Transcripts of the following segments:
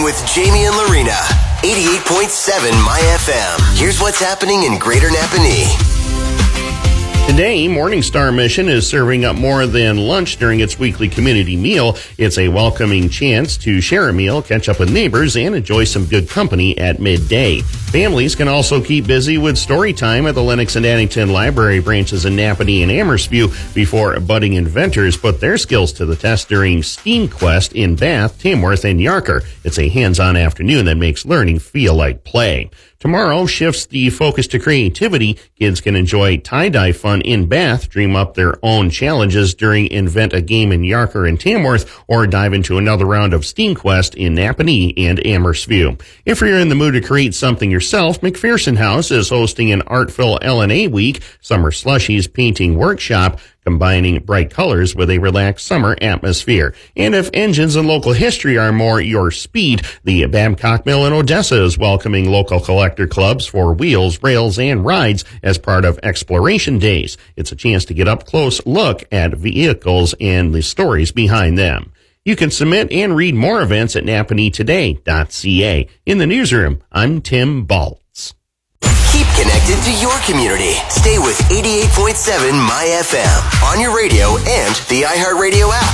with Jamie and Lorena. 88.7 My FM. Here's what's happening in Greater Napanee. Today, Morningstar Mission is serving up more than lunch during its weekly community meal. It's a welcoming chance to share a meal, catch up with neighbors, and enjoy some good company at midday. Families can also keep busy with story time at the Lennox and Addington Library branches in Napanee and Amherstview before budding inventors put their skills to the test during STEAM Quest in Bath, Tamworth, and Yarker. It's a hands-on afternoon that makes learning feel like play. Tomorrow shifts the focus to creativity. Kids can enjoy tie-dye fun in Bath, dream up their own challenges during Invent a Game in Yarker and Tamworth, or dive into another round of STEAM Quest in Napanee and Amherstview. If you're in the mood to create something yourself, McPherson House is hosting an Artful L&A Week, Summer Slushies Painting Workshop, combining bright colors with a relaxed summer atmosphere. And if engines and local history are more your speed, the Babcock Mill in Odessa is welcoming local collector clubs for wheels, rails, and rides as part of Exploration Days. It's a chance to get up close look at vehicles and the stories behind them. You can submit and read more events at napaneetoday.ca. In the newsroom, I'm Tim Baltz. Keep connected to your community. Stay with 88.7 My FM on your radio and the iHeartRadio app.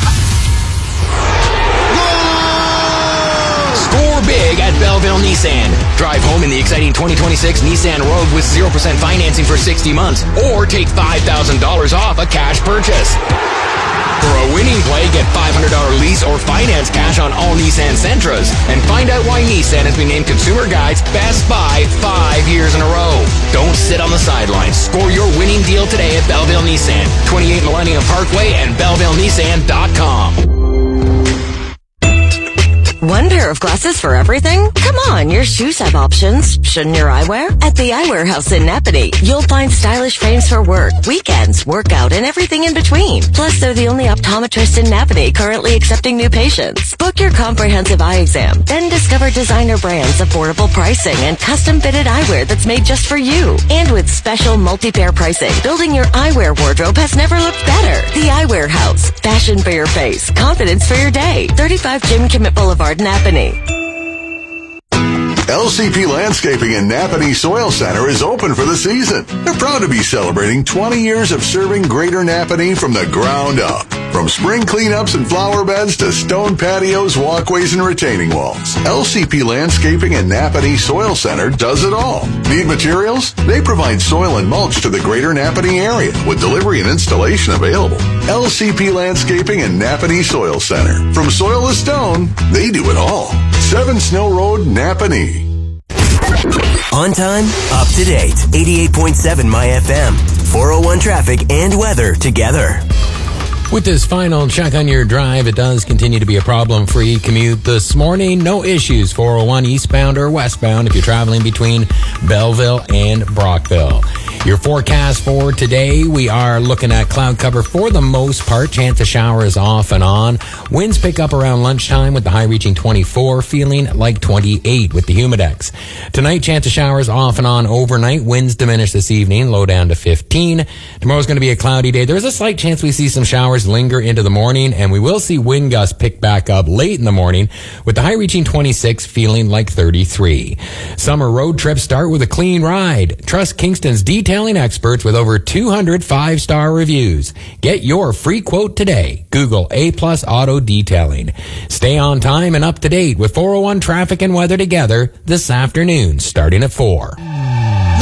Score big at Belleville Nissan. Drive home in the exciting 2026 Nissan Rogue with 0% financing for 60 months or take $5,000 off a cash purchase. For a winning play, get $500 lease or finance cash on all Nissan Sentras. And find out why Nissan has been named Consumer Guide's Best Buy 5 years in a row. Don't sit on the sidelines. Score your winning deal today at Belleville Nissan, 28 Millennium Parkway and BellevilleNissan.com. One pair of glasses for everything? Come on, your shoes have options. Shouldn't your eyewear? At the Eyewear House in Napanee, you'll find stylish frames for work, weekends, workout, and everything in between. Plus, they're the only optometrist in Napanee currently accepting new patients. Book your comprehensive eye exam, then discover designer brands, affordable pricing, and custom-fitted eyewear that's made just for you. And with special multi-pair pricing, building your eyewear wardrobe has never looked better. The Eyewear House. Fashion for your face, confidence for your day. 35 Jim Kimmett Boulevard, Napanee. LCP Landscaping in Napanee Soil Center is open for the season. They're proud to be celebrating 20 years of serving Greater Napanee from the ground up. From spring cleanups and flower beds to stone patios, walkways, and retaining walls, LCP Landscaping in Napanee Soil Center does it all. Need materials? They provide soil and mulch to the Greater Napanee area with delivery and installation available. LCP Landscaping in Napanee Soil Center. From soil to stone, they do it all. 7 Snow Road, Napanee. On time, up to date. 88.7 My FM. 401 traffic and weather together. With this final check on your drive, it does continue to be a problem-free commute this morning. No issues 401 eastbound or westbound if you're traveling between Belleville and Brockville. Your forecast for today, we are looking at cloud cover for the most part. Chance of showers off and on. Winds pick up around lunchtime with the high reaching 24, feeling like 28 with the humidex. Tonight, chance of showers off and on overnight. Winds diminish this evening, low down to 15. Tomorrow's going to be a cloudy day. There's a slight chance we see some showers linger into the morning, and we will see wind gusts pick back up late in the morning with the high reaching 26, feeling like 33. Summer road trips start with a clean ride. Trust Kingston's detailing experts with over 200 5-star reviews. Get your free quote today. Google A+ Auto Detailing. Stay on time and up to date with 401 traffic and weather together this afternoon, starting at 4.